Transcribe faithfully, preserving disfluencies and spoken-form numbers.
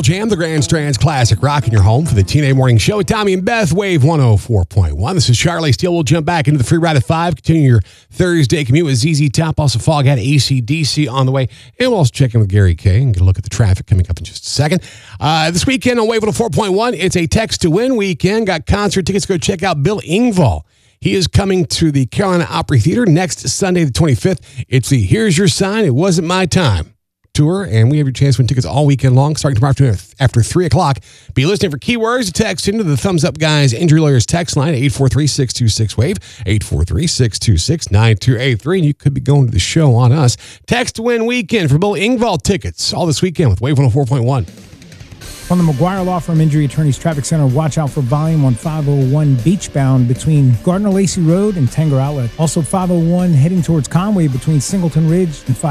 Jam, the Grand Strands Classic Rock in your home for the T N A Morning Show with Tommy and Beth, Wave one oh four point one. This is Charlie Steele. We'll jump back into the free ride at five. Continue your Thursday commute with Z Z Top. Also, Foghat, A C D C on the way. And we'll also check in with Gary Kay and get a look at the traffic coming up in just a second. Uh, this weekend on Wave one oh four point one, it's a text to win weekend. Got concert tickets. Go check out Bill Engvall. He is coming to the Carolina Opry Theater next Sunday, the twenty-fifth. It's the Here's Your Sign, It Wasn't My Time tour, and we have your chance to win tickets all weekend long, starting tomorrow afternoon after three o'clock. Be listening for keywords. Text into the Thumbs Up Guys Injury Lawyers text line at eight four three, six two six, WAVE, eight four three, six two six, nine two eight three, and you could be going to the show on us. Text to win weekend for Bill Engvall tickets all this weekend with Wave one oh four point one. From the McGuire Law Firm Injury Attorneys Traffic Center, watch out for volume on five oh one beachbound between Gardner Lacey Road and Tanger Outlet. Also five oh one heading towards Conway between Singleton Ridge and